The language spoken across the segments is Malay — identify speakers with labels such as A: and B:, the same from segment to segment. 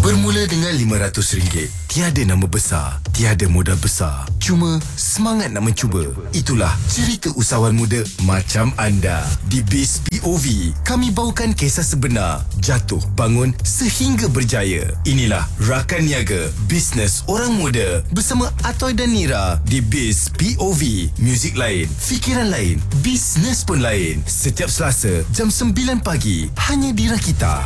A: Bermula dengan RM500, tiada nama besar, tiada modal besar. Cuma semangat nak mencuba. Itulah cerita usahawan muda macam anda. Di Biz POV, kami bawakan kisah sebenar, jatuh bangun sehingga berjaya. Inilah Rakan Niaga, bisnes orang muda bersama Atoy dan Nira di Biz POV. Muzik lain, fikiran lain, bisnes pun lain. Setiap Selasa jam 9 pagi hanya di Rakita.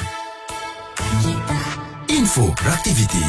A: Info Raktiviti.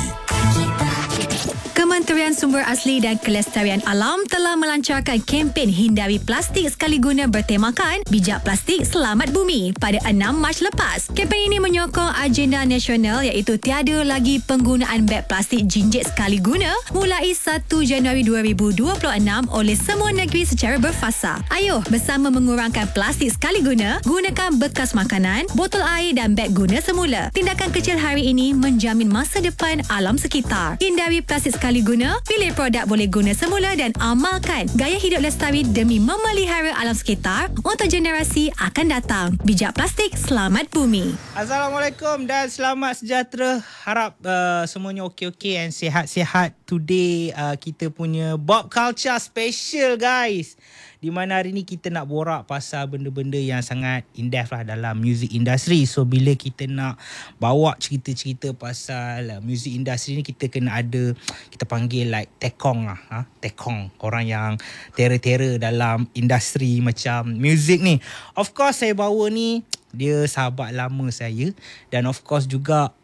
B: Kementerian Sumber Asli dan Kelestarian Alam telah melancarkan kempen hindari plastik sekali guna bertemakan Bijak Plastik Selamat Bumi pada 6 Mac lepas. Kempen ini menyokong agenda nasional iaitu tiada lagi penggunaan beg plastik jinjit sekali guna mulai 1 Januari 2026 oleh semua negeri secara berfasa. Ayuh bersama mengurangkan plastik sekali guna, gunakan bekas makanan, botol air dan beg guna semula. Tindakan kecil hari ini menjamin masa depan alam sekitar. Hindari plastik sekali guna, pilih produk boleh guna semula dan amalkan gaya hidup lestari demi memelihara alam sekitar untuk generasi akan datang. Bijak Plastik Selamat Bumi.
C: Assalamualaikum dan selamat sejahtera. Harap semuanya okey-okey and sihat-sihat. Today kita punya Bob Culture special guys. Di mana hari ni kita nak borak pasal benda-benda yang sangat in-depth lah dalam music industry. So bila kita nak bawa cerita-cerita pasal music industry ni, kita kena ada, kita panggil like tekong lah. Tekong. Orang yang terror-terror dalam industri macam music ni. Of course saya bawa ni, dia sahabat lama saya. Dan of course juga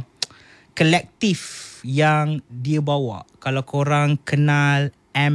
C: kolektif yang dia bawa. Kalau korang kenal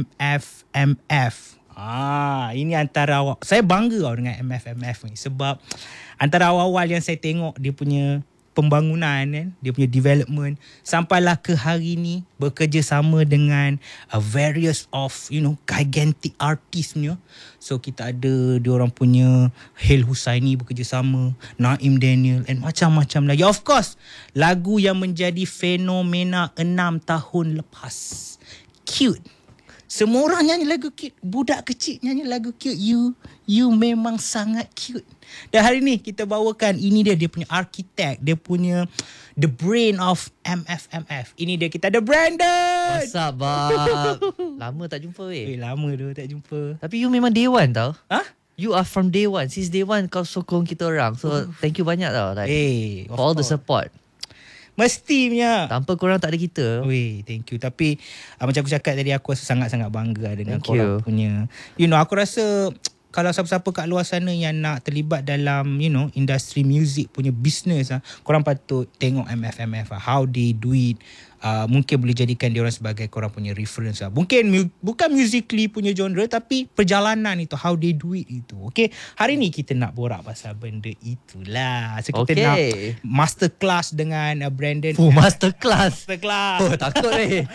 C: MFMF. Ini antara awal. Saya bangga dengan MFMF ni sebab antara awal-awal yang saya tengok dia punya pembangunan kan, dia punya development sampailah ke hari ni bekerjasama dengan various of gigantic artist punya. So kita ada diorang punya Hel Husaini bekerjasama, Naim Daniel and macam-macam lagi. Of course, lagu yang menjadi fenomena 6 tahun lepas, Cute. Semua orang nyanyi lagu cute. Budak kecil nyanyi lagu cute. You memang sangat cute. Dan hari ni kita bawakan, ini dia punya architect, dia punya the brain of MFMF. Ini dia, kita ada Brandon.
D: What's up, Bob? Lama tak jumpa
C: Lama tu tak jumpa.
D: Tapi you memang day one tau.
C: You
D: are from day one. Since day one kau sokong kita orang. So thank you banyak tau. For all the support.
C: Mestinya.
D: Tanpa korang tak ada kita.
C: Thank you. Tapi macam aku cakap tadi, aku rasa sangat-sangat bangga dengan
D: thank
C: korang
D: you.
C: punya. Aku rasa kalau siapa-siapa kat luar sana yang nak terlibat dalam industri music punya business, korang patut tengok MFMF, how they do it. Mungkin boleh jadikan dia orang sebagai korang punya reference lah. Mungkin bukan musically punya genre, tapi perjalanan itu, how they do it itu. Okay, hari ni kita nak borak pasal benda itulah. So kita nak masterclass dengan Brandon.
D: Masterclass. Takut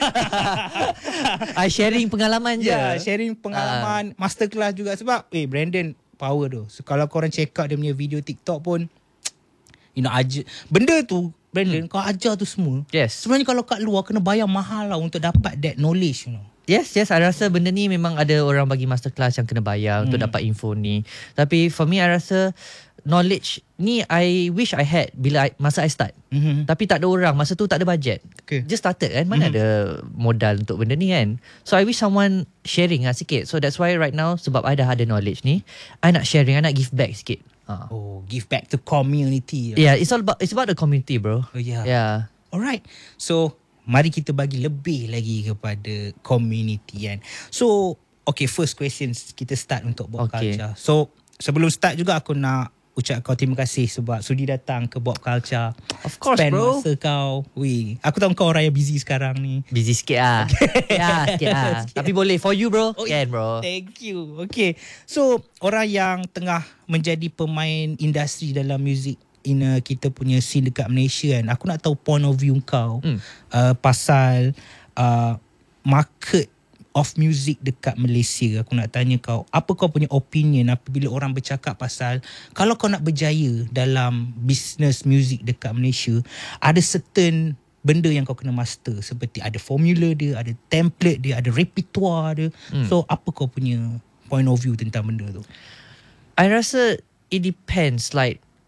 D: I sharing pengalaman je.
C: Sharing pengalaman, masterclass juga. Sebab Brandon power tu. So kalau korang check out dia punya video TikTok pun, benda tu Brandon, kau ajar tu semua.
D: Yes.
C: Sebenarnya kalau kat luar kena bayar mahal lah untuk dapat that knowledge.
D: Yes, I rasa benda ni memang ada orang bagi masterclass yang kena bayar untuk dapat info ni. Tapi for me, I rasa knowledge ni I wish I had masa I start. Tapi tak ada orang, masa tu tak ada budget. Just started kan, mana ada modal untuk benda ni kan. So I wish someone sharing sikit. So that's why right now, sebab I dah ada knowledge ni, I nak sharing, I nak give back sikit.
C: Give back to community.
D: Yeah, it's about the community, bro.
C: Yeah. Alright. So mari kita bagi lebih lagi kepada community kan. So okay, first questions kita start untuk Bob Culture. So sebelum start juga aku nak ucap kau terima kasih sebab sudi datang ke Bob Culture.
D: Of course,
C: spend
D: bro.
C: Masa kau. Aku tahu kau orang yang busy sekarang ni.
D: Busy sikit lah. Sikit lah. Tapi boleh for you, bro. Bro.
C: Thank you. Okay. So orang yang tengah menjadi pemain industri dalam music kita punya scene dekat Malaysia kan, aku nak tahu point of view kau pasal market of music dekat Malaysia. Aku nak tanya kau, apa kau punya opinion apabila orang bercakap pasal kalau kau nak berjaya dalam business music dekat Malaysia, ada certain benda yang kau kena master, seperti ada formula dia, ada template dia, ada repertoire dia. So apa kau punya point of view tentang benda tu?
D: I rasa it depends. Like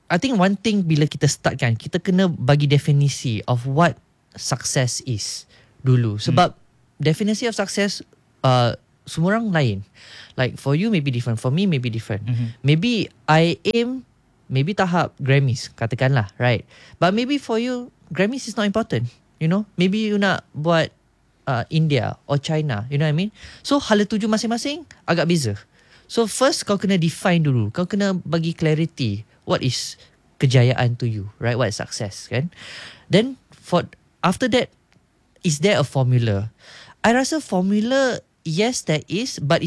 D: I think one thing bila kita start kan, kita kena bagi definisi of what success is dulu. Sebab definisi of success semua orang lain. Like for you maybe different, for me maybe different. Maybe I aim maybe tahap Grammys katakanlah, right? But maybe for you Grammys is not important. You know, maybe you nak buat India or China, you know what I mean? So hala tuju masing-masing agak beza. So first kau kena define dulu. Kau kena bagi clarity what is kejayaan to you, right? What is success, kan? Then for after that, is there a formula? I rasa formula, yes there is, but